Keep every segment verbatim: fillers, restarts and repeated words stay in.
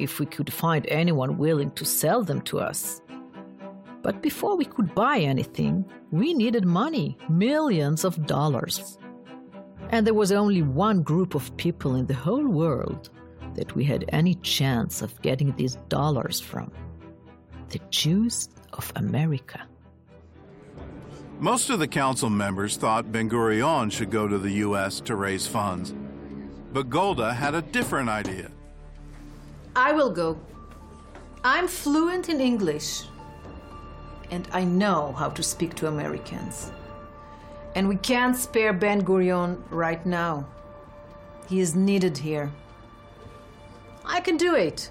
if we could find anyone willing to sell them to us. But before we could buy anything, we needed money, millions of dollars. And there was only one group of people in the whole world that we had any chance of getting these dollars from: the Jews of America. Most of the council members thought Ben-Gurion should go to the U S to raise funds. But Golda had a different idea. I will go. I'm fluent in English. And I know how to speak to Americans. And we can't spare Ben-Gurion right now. He is needed here. I can do it.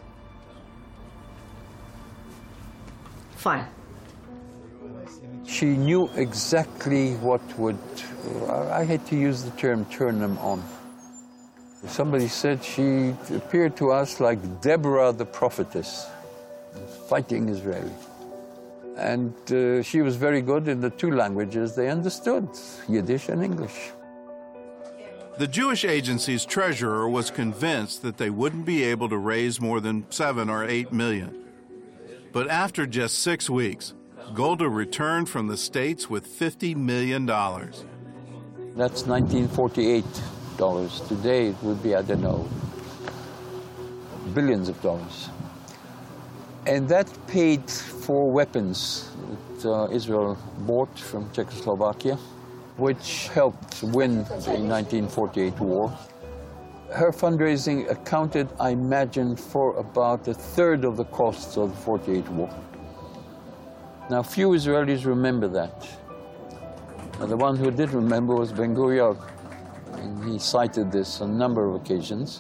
Fine. She knew exactly what would, I hate to use the term, turn them on. Somebody said she appeared to us like Deborah the prophetess, fighting Israeli. And uh, she was very good in the two languages they understood, Yiddish and English. The Jewish Agency's treasurer was convinced that they wouldn't be able to raise more than seven or eight million. But after just six weeks, Golda returned from the States with fifty million dollars. That's nineteen forty-eight dollars. Today it would be, I don't know, billions of dollars. And that paid for weapons that uh, Israel bought from Czechoslovakia, which helped win the nineteen forty-eight war. Her fundraising accounted, I imagine, for about a third of the costs of the forty-eight war. Now, few Israelis remember that. And the one who did remember was Ben-Gurion, and he cited this on a number of occasions.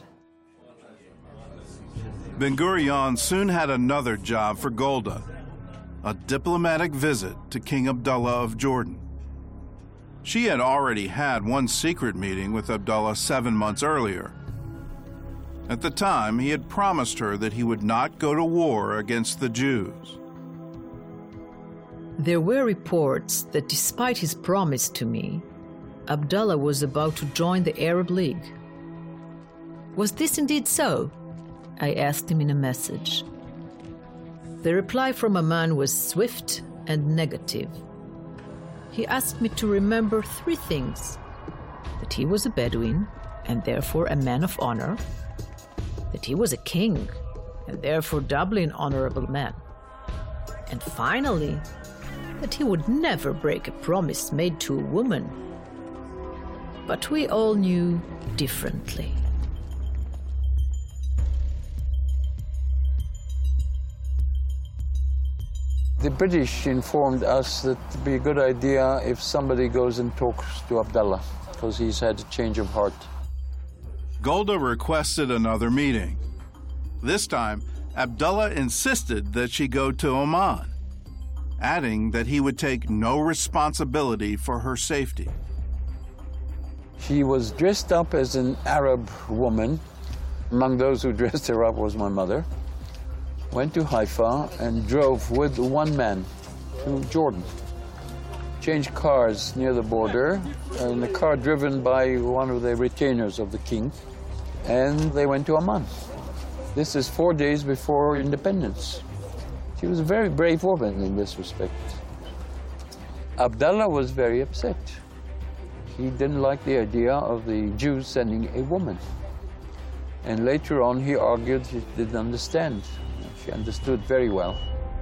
Ben-Gurion soon had another job for Golda, a diplomatic visit to King Abdullah of Jordan. She had already had one secret meeting with Abdullah seven months earlier. At the time, he had promised her that he would not go to war against the Jews. There were reports that despite his promise to me, Abdullah was about to join the Arab League. Was this indeed so? I asked him in a message. The reply from Amman was swift and negative. He asked me to remember three things: that he was a Bedouin, and therefore a man of honor; that he was a king, and therefore doubly an honorable man; and finally, that he would never break a promise made to a woman. But we all knew differently. The British informed us that it would be a good idea if somebody goes and talks to Abdullah, because he's had a change of heart. Golda requested another meeting. This time, Abdullah insisted that she go to Oman, adding that he would take no responsibility for her safety. She was dressed up as an Arab woman. Among those who dressed her up was my mother. Went to Haifa and drove with one man to Jordan. Changed cars near the border, in a car driven by one of the retainers of the king, and they went to Amman. This is four days before independence. She was a very brave woman in this respect. Abdullah was very upset. He didn't like the idea of the Jews sending a woman. And later on, he argued he didn't understand. She understood very well.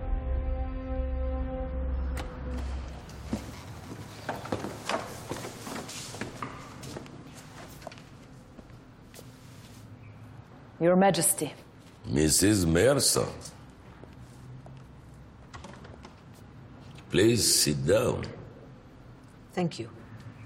Your Majesty. Missus Mercer. Please sit down. Thank you.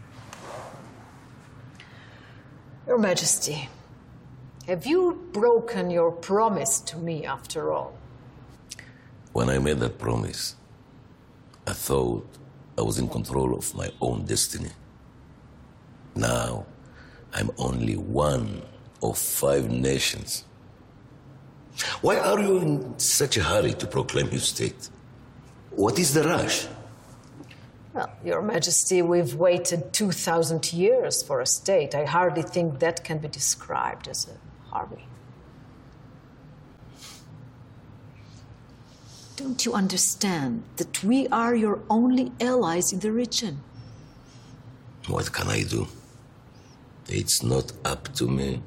Your Majesty, have you broken your promise to me after all? When I made that promise, I thought I was in control of my own destiny. Now, I'm only one of five nations. Why are you in such a hurry to proclaim your state? What is the rush? Well, Your Majesty, we've waited two thousand years for a state. I hardly think that can be described as a hurry. Don't you understand that we are your only allies in the region? What can I do? It's not up to me.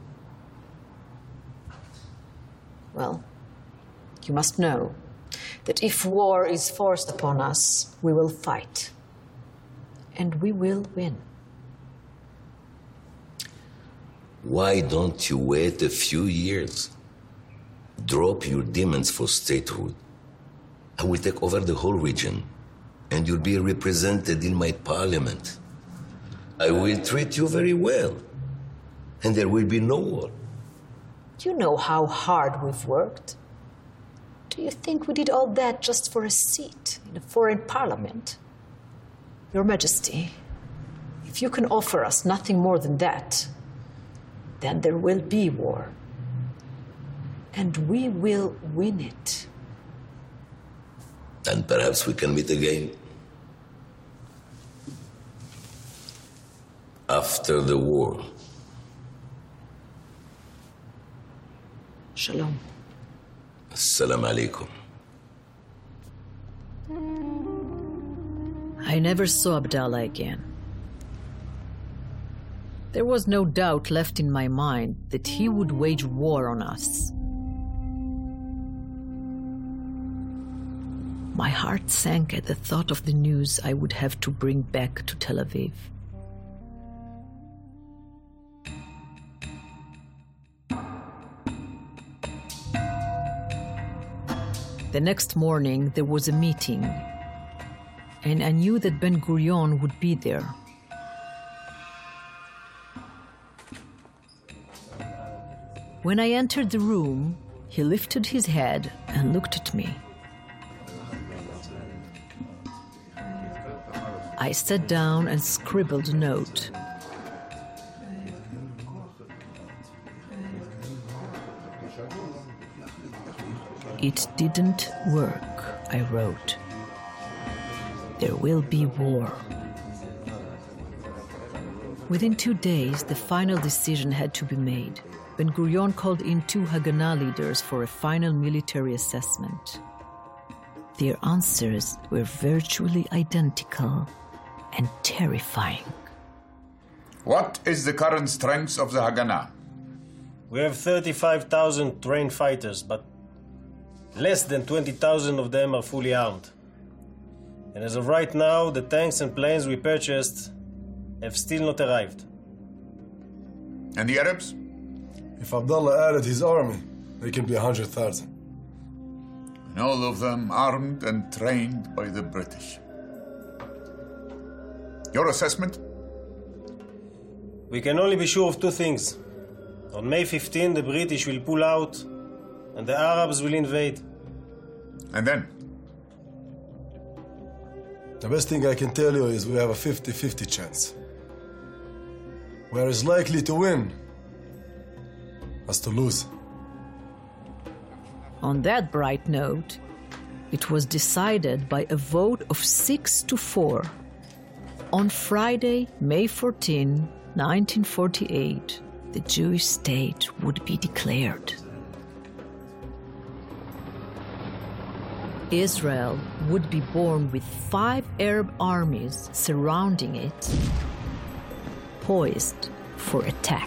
Well, you must know that if war is forced upon us, we will fight. And we will win. Why don't you wait a few years? Drop your demands for statehood. I will take over the whole region, and you'll be represented in my parliament. I will treat you very well, and there will be no war. You know how hard we've worked. Do you think we did all that just for a seat in a foreign parliament? Your Majesty, if you can offer us nothing more than that, then there will be war. And we will win it. And perhaps we can meet again. After the war. Shalom. Assalamu alaikum. I never saw Abdallah again. There was no doubt left in my mind that he would wage war on us. My heart sank at the thought of the news I would have to bring back to Tel Aviv. The next morning, there was a meeting, and I knew that Ben-Gurion would be there. When I entered the room, he lifted his head and looked at me. I sat down and scribbled a note. It didn't work, I wrote. There will be war. Within two days, the final decision had to be made. Ben-Gurion called in two Haganah leaders for a final military assessment. Their answers were virtually identical and terrifying. What is the current strength of the Haganah? We have thirty-five thousand trained fighters, but less than twenty thousand of them are fully armed. And as of right now, the tanks and planes we purchased have still not arrived. And the Arabs? If Abdullah added his army, they can be one hundred thousand. And all of them armed and trained by the British. Your assessment? We can only be sure of two things. On May fifteenth, the British will pull out, and the Arabs will invade. And then? The best thing I can tell you is we have a fifty-fifty chance. We are as likely to win as to lose. On that bright note, it was decided by a vote of six to four. On Friday, May fourteenth, nineteen forty-eight, the Jewish state would be declared. Israel would be born with five Arab armies surrounding it, poised for attack.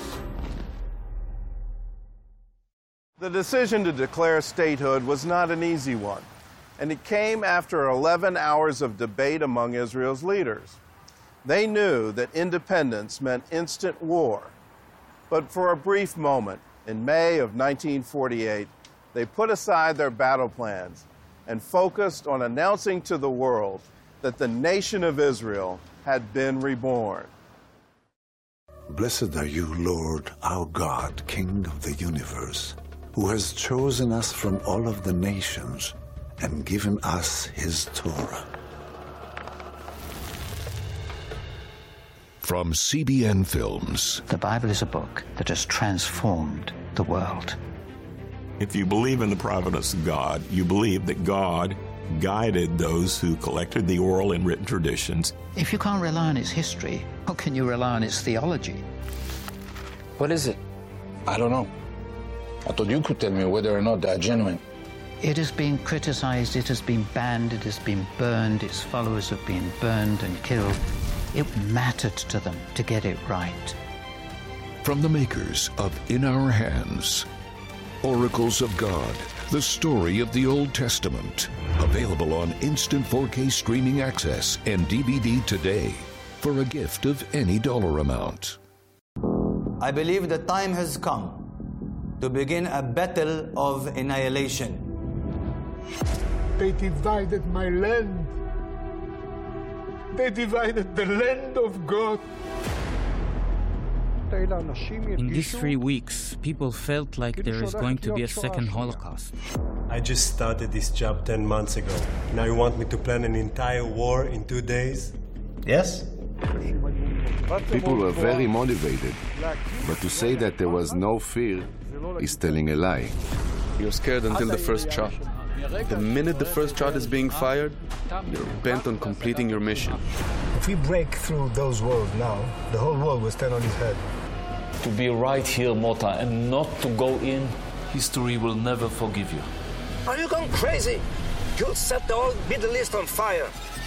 The decision to declare statehood was not an easy one, and it came after eleven hours of debate among Israel's leaders. They knew that independence meant instant war, but for a brief moment, in May of nineteen forty-eight, they put aside their battle plans and focused on announcing to the world that the nation of Israel had been reborn. Blessed are you, Lord, our God, King of the universe, who has chosen us from all of the nations and given us his Torah. From C B N Films. The Bible is a book that has transformed the world. If you believe in the providence of God, you believe that God guided those who collected the oral and written traditions. If you can't rely on its history, how can you rely on its theology? What is it? I don't know. I thought you could tell me whether or not they're genuine. It has been criticized, it has been banned, it has been burned, its followers have been burned and killed. It mattered to them to get it right. From the makers of In Our Hands, Oracles of God, the story of the Old Testament. Available on instant four K streaming access and D V D today for a gift of any dollar amount. I believe the time has come to begin a battle of annihilation. They divided my land. They divided the land of God. In these three weeks, people felt like there is going to be a second Holocaust. I just started this job ten months ago. Now you want me to plan an entire war in two days? Yes? People were very motivated, but to say that there was no fear is telling a lie. You're scared until the first shot. The minute the first shot is being fired, you're bent on completing your mission. If we break through those walls now, the whole world will stand on its head. To be right here, Mota, and not to go in, history will never forgive you. Are you gone crazy? You'll set the whole Middle East on fire.